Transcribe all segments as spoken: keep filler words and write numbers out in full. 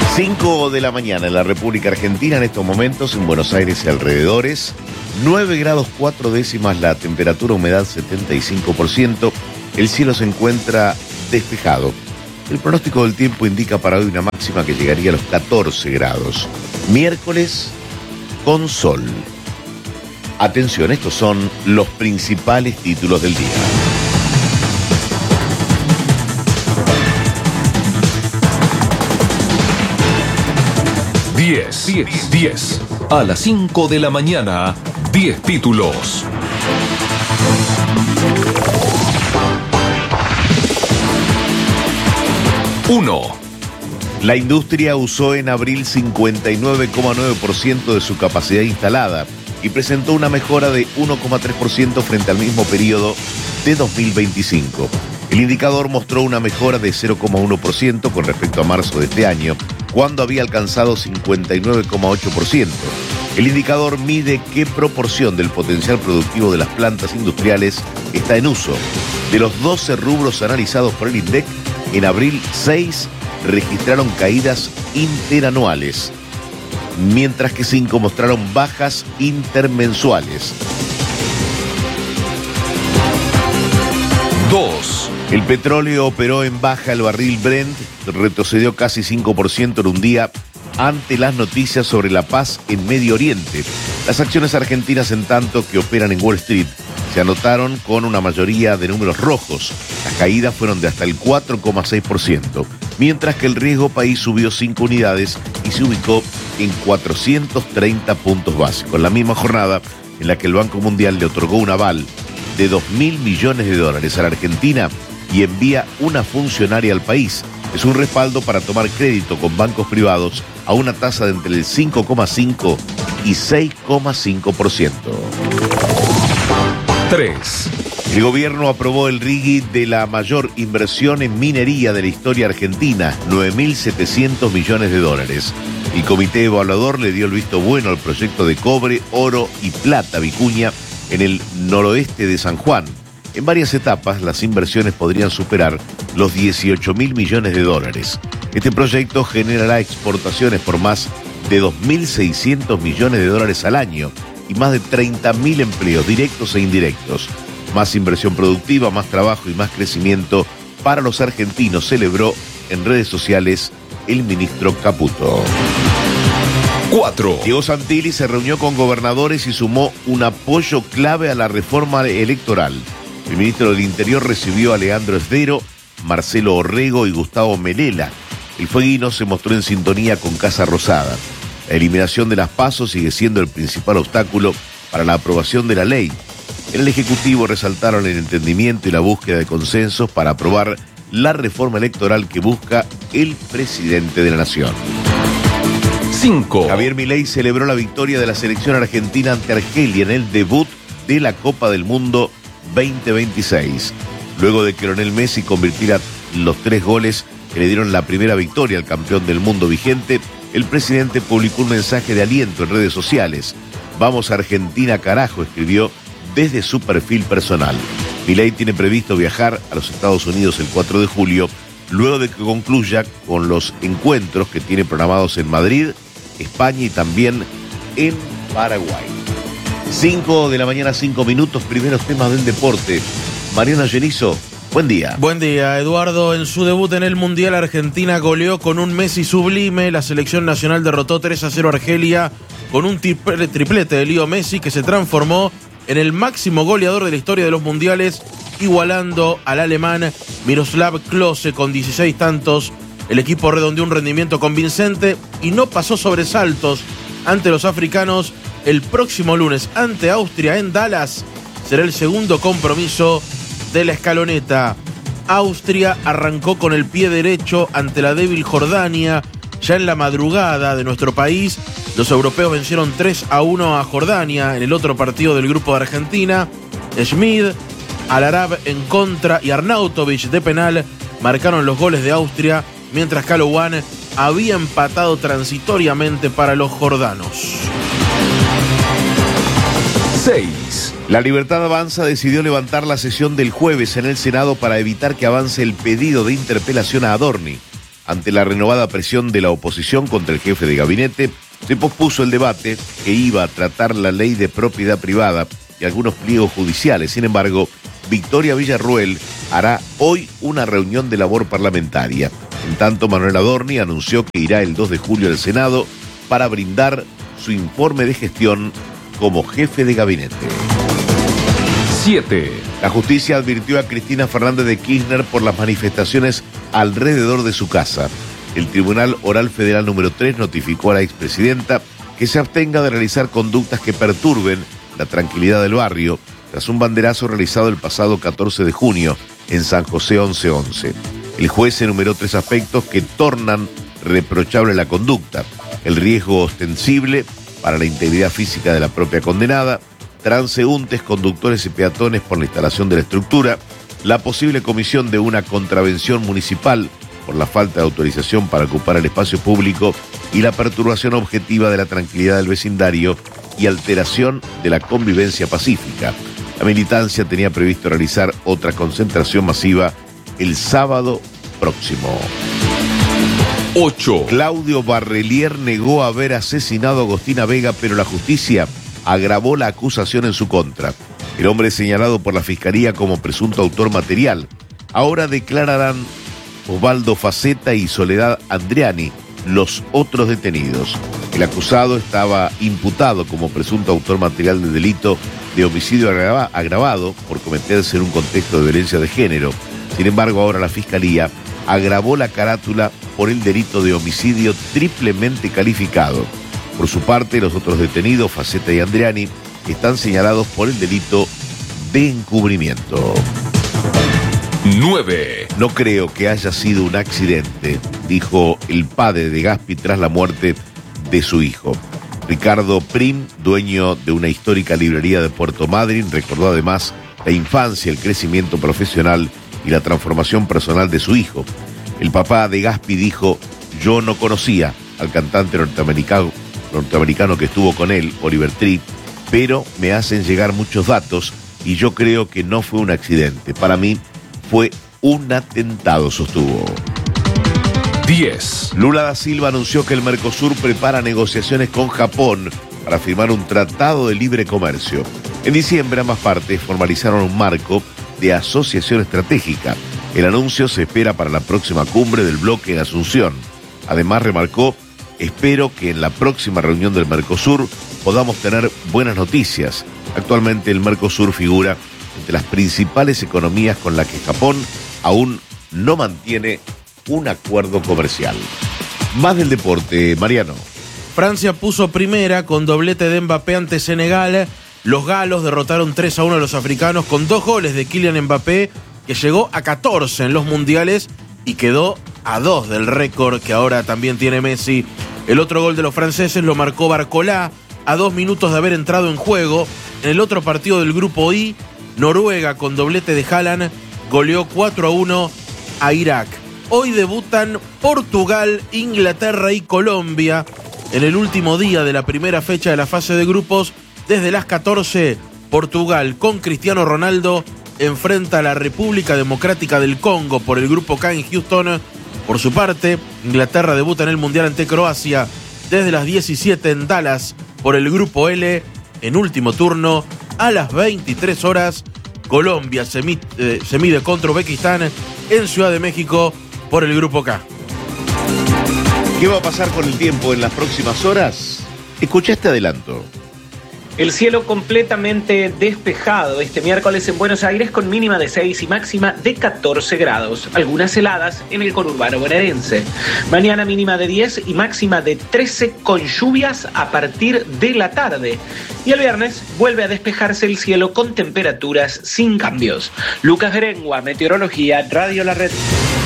cinco de la mañana en la República Argentina, en estos momentos en Buenos Aires y alrededores, nueve grados cuatro décimas la temperatura, humedad setenta y cinco por ciento, el cielo se encuentra despejado. El pronóstico del tiempo indica para hoy una máxima que llegaría a los catorce grados. Miércoles con sol. Atención, estos son los principales títulos del día. diez, diez, diez. A las cinco de la mañana, diez títulos. uno. La industria usó en abril cincuenta y nueve coma nueve por ciento de su capacidad instalada y presentó una mejora de uno coma tres por ciento frente al mismo periodo de dos mil veinticinco. El indicador mostró una mejora de cero coma uno por ciento con respecto a marzo de este año, cuando había alcanzado cincuenta y nueve coma ocho por ciento. El indicador mide qué proporción del potencial productivo de las plantas industriales está en uso. De los doce rubros analizados por el INDEC, en abril seis registraron caídas interanuales, mientras que cinco mostraron bajas intermensuales. dos. El petróleo operó en baja, el barril Brent retrocedió casi cinco por ciento en un día ante las noticias sobre la paz en Medio Oriente. Las acciones argentinas, en tanto, que operan en Wall Street, se anotaron con una mayoría de números rojos. Las caídas fueron de hasta el cuatro coma seis por ciento, mientras que el riesgo país subió cinco unidades y se ubicó en cuatrocientos treinta puntos básicos. En la misma jornada en la que el Banco Mundial le otorgó un aval de dos mil millones de dólares a la Argentina y envía una funcionaria al país. Es un respaldo para tomar crédito con bancos privados a una tasa de entre el cinco coma cinco y seis coma cinco por ciento. tres. El gobierno aprobó el R I G I de la mayor inversión en minería de la historia argentina, nueve mil setecientos millones de dólares. El comité evaluador le dio el visto bueno al proyecto de cobre, oro y plata Vicuña en el noroeste de San Juan. En varias etapas, las inversiones podrían superar los dieciocho mil millones de dólares. Este proyecto generará exportaciones por más de dos mil seiscientos millones de dólares al año y más de treinta mil empleos directos e indirectos. Más inversión productiva, más trabajo y más crecimiento para los argentinos, celebró en redes sociales el ministro Caputo. cuatro. Diego Santilli se reunió con gobernadores y sumó un apoyo clave a la reforma electoral. El ministro del Interior recibió a Leandro Esdero, Marcelo Orrego y Gustavo Melela. El fueguino se mostró en sintonía con Casa Rosada. La eliminación de las PASO sigue siendo el principal obstáculo para la aprobación de la ley. En el Ejecutivo resaltaron el entendimiento y la búsqueda de consensos para aprobar la reforma electoral que busca el presidente de la Nación. cinco. Javier Milei celebró la victoria de la selección argentina ante Argelia en el debut de la Copa del Mundo veinte veintiséis. Luego de que Lionel Messi convirtiera los tres goles que le dieron la primera victoria al campeón del mundo vigente, el presidente publicó un mensaje de aliento en redes sociales. Vamos Argentina carajo, escribió desde su perfil personal. Milei tiene previsto viajar a los Estados Unidos el cuatro de julio, luego de que concluya con los encuentros que tiene programados en Madrid, España y también en Paraguay. cinco de la mañana, cinco minutos, primeros temas del deporte. Mariana Genizo, buen día. Buen día, Eduardo. En su debut en el Mundial, Argentina goleó con un Messi sublime. La selección nacional derrotó tres a cero a Argelia con un triplete de Leo Messi, que se transformó en el máximo goleador de la historia de los mundiales, igualando al alemán Miroslav Klose con dieciséis tantos. El equipo redondeó un rendimiento convincente y no pasó sobresaltos ante los africanos. El próximo lunes ante Austria en Dallas será el segundo compromiso de la escaloneta. Austria arrancó con el pie derecho ante la débil Jordania. Ya en la madrugada de nuestro país, los europeos vencieron tres a uno a Jordania en el otro partido del grupo de Argentina. Schmid, Al-Arab en contra y Arnautovic de penal marcaron los goles de Austria, mientras Calouan había empatado transitoriamente para los jordanos. seis. La Libertad Avanza decidió levantar la sesión del jueves en el Senado para evitar que avance el pedido de interpelación a Adorni. ante la renovada presión de la oposición contra el jefe de gabinete, se pospuso el debate que iba a tratar la ley de propiedad privada y algunos pliegos judiciales. Sin embargo, Victoria Villarruel hará hoy una reunión de labor parlamentaria. En tanto, Manuel Adorni anunció que irá el dos de julio al Senado para brindar su informe de gestión como jefe de gabinete. siete. La justicia advirtió a Cristina Fernández de Kirchner por las manifestaciones alrededor de su casa. El Tribunal Oral Federal número tres notificó a la expresidenta que se abstenga de realizar conductas que perturben la tranquilidad del barrio tras un banderazo realizado el pasado catorce de junio en San José once once. El juez enumeró tres aspectos que tornan reprochable la conducta: el riesgo ostensible para la integridad física de la propia condenada, transeúntes, conductores y peatones por la instalación de la estructura, la posible comisión de una contravención municipal por la falta de autorización para ocupar el espacio público y la perturbación objetiva de la tranquilidad del vecindario y alteración de la convivencia pacífica. La militancia tenía previsto realizar otra concentración masiva el sábado próximo. ocho. Claudio Barrelier negó haber asesinado a Agostina Vega, pero la justicia agravó la acusación en su contra. El hombre es señalado por la Fiscalía como presunto autor material. Ahora declararán Osvaldo Faceta y Soledad Andriani, los otros detenidos. El acusado estaba imputado como presunto autor material de delito de homicidio agrava- agravado por cometerse en un contexto de violencia de género. Sin embargo, ahora la Fiscalía agravó la carátula por el delito de homicidio triplemente calificado. Por su parte, los otros detenidos, Faceta y Andriani, están señalados por el delito de encubrimiento. nueve. No creo que haya sido un accidente, dijo el padre de Gaspi tras la muerte de su hijo. Ricardo Prim, dueño de una histórica librería de Puerto Madryn, recordó además la infancia, el crecimiento profesional y la transformación personal de su hijo. El papá de Gaspi dijo: yo no conocía al cantante norteamericano, norteamericano que estuvo con él, Oliver Tree, pero me hacen llegar muchos datos y yo creo que no fue un accidente. Para mí fue un atentado, sostuvo. diez. Lula da Silva anunció que el Mercosur prepara negociaciones con Japón para firmar un tratado de libre comercio. En diciembre ambas partes formalizaron un marco de asociación estratégica. El anuncio se espera para la próxima cumbre del bloque en Asunción. Además remarcó: espero que en la próxima reunión del Mercosur podamos tener buenas noticias. Actualmente el Mercosur figura entre las principales economías con las que Japón aún no mantiene un acuerdo comercial. Más del deporte, Mariano. Francia puso primera con doblete de Mbappé ante Senegal. Los galos derrotaron tres a uno a los africanos con dos goles de Kylian Mbappé, que llegó a catorce en los mundiales y quedó a dos del récord que ahora también tiene Messi. El otro gol de los franceses lo marcó Barcola a dos minutos de haber entrado en juego. En el otro partido del grupo I, Noruega con doblete de Haaland goleó cuatro a uno a Irak. Hoy debutan Portugal, Inglaterra y Colombia en el último día de la primera fecha de la fase de grupos. Desde las catorce, Portugal con Cristiano Ronaldo enfrenta a la República Democrática del Congo por el grupo K en Houston. Por su parte, Inglaterra debuta en el Mundial ante Croacia desde las diecisiete en Dallas por el grupo L. En último turno, a las veintitrés horas, Colombia se mide, eh, se mide contra Uzbekistán en Ciudad de México por el grupo K. ¿Qué va a pasar con el tiempo en las próximas horas? Escucha este adelanto. El cielo completamente despejado este miércoles en Buenos Aires con mínima de seis y máxima de catorce grados. Algunas heladas en el conurbano bonaerense. Mañana mínima de diez y máxima de trece con lluvias a partir de la tarde. Y el viernes vuelve a despejarse el cielo con temperaturas sin cambios. Lucas Berengua, Meteorología, Radio La Red.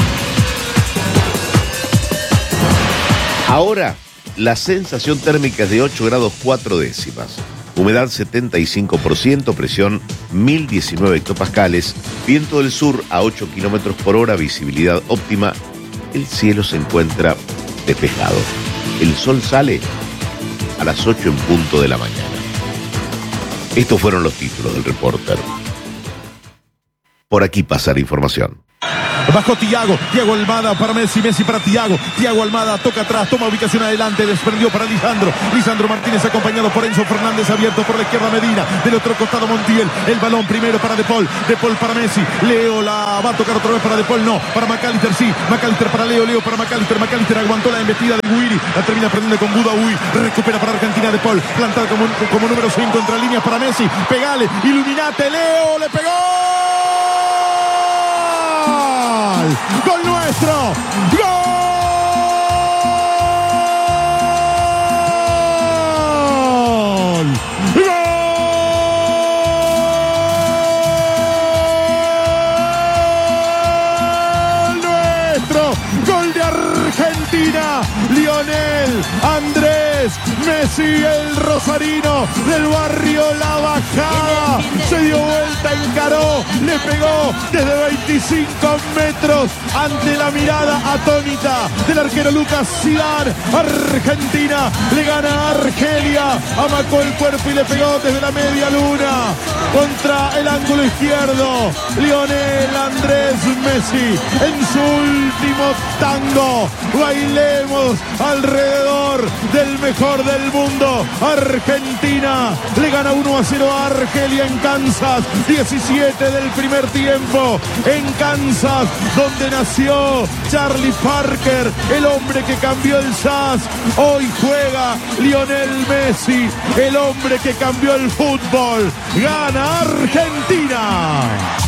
Ahora, la sensación térmica es de ocho grados cuatro décimas. Humedad setenta y cinco por ciento, presión mil diecinueve hectopascales, viento del sur a ocho kilómetros por hora, visibilidad óptima. El cielo se encuentra despejado. El sol sale a las ocho en punto de la mañana. Estos fueron los títulos del Reporter. Por aquí pasa la información. Bajó Thiago, Thiago Almada para Messi, Messi para Thiago, Thiago Almada toca atrás, toma ubicación adelante, desprendió para Lisandro, Lisandro Martínez acompañado por Enzo Fernández, abierto por la izquierda Medina, del otro costado Montiel, el balón primero para De Paul, De Paul para Messi, Leo la va a tocar otra vez para De Paul, no, para McAllister sí, McAllister para Leo, Leo para McAllister, McAllister aguantó la embestida de Guiri, la termina perdiendo con Budaoui, recupera para Argentina De Paul, plantada como, como número cinco entre líneas para Messi, pegale, iluminate, Leo, le pegó. ¡Gol nuestro! ¡Gol! ¡Gol! ¡Nuestro! ¡Gol de Argentina! Lionel Andrés Messi, el rosarino del barrio La Bajada, se dio vuelta, encaró, le pegó desde veinticinco metros ante la mirada atónita del arquero Lucas Zidane. Argentina le gana a Argelia, amacó el cuerpo y le pegó desde la media luna contra el ángulo izquierdo. Lionel Andrés Messi en su último tango. Bailemos alrededor del mejor del mundo. Argentina le gana uno a cero a Argelia en Kansas. diecisiete del primer tiempo en Kansas, donde nació Charlie Parker, el hombre que cambió el S A S. Hoy juega Lionel Messi, el hombre que cambió el fútbol. Gana Argentina.